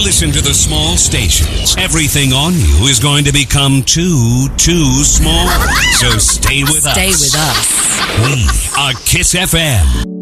listen to the small stations, everything on you is going to become too small. So stay with us. Stay with us. We are Kiss FM.